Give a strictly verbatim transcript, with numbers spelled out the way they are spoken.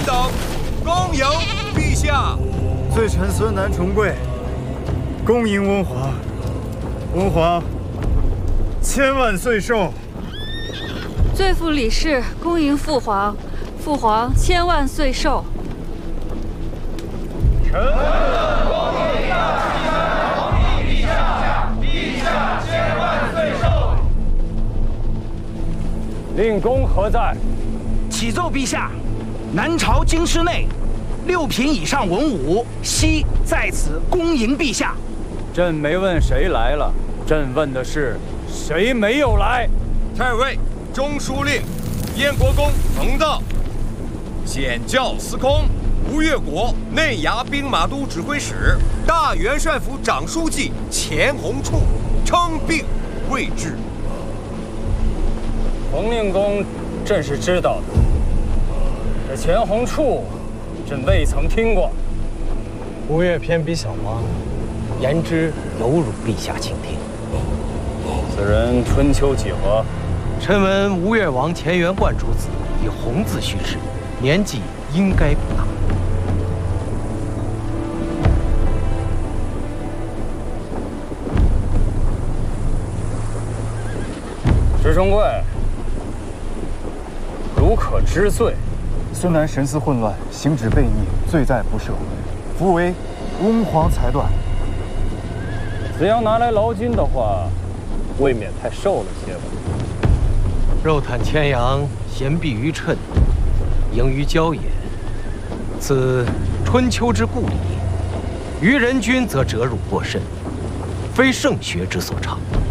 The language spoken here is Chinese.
等，恭迎陛下。 罪臣孙南重贵，恭迎温皇。温皇千万岁寿。 罪妇李氏恭迎父皇，父皇千万岁寿。 臣。 令公何在？ 启奏陛下，南朝京师内，六品以上文武悉在此恭迎陛下。 朕没问谁来了，朕问的是谁没有来。 太尉中书令燕国公彭道，显教司空吴越国内衙兵马都指挥使、大元帅府长书记钱弘处称病未治。 彭令公，朕是知道的。这钱弘处，朕未曾听过。 吴越偏比小王，言之有辱陛下倾听。 此人春秋几何？ 臣闻吴越王钱元贯主子，以弘字叙事，年纪应该不大。 石重贵。 如可知罪， 孙南神思混乱，行止悖逆，罪在不赦，夫为温皇裁断。 子阳拿来劳金的话，未免太瘦了些吧？ 肉袒千阳，贤避于谶，盈于骄也。此春秋之故也。于人君则折辱过甚，非圣学之所长。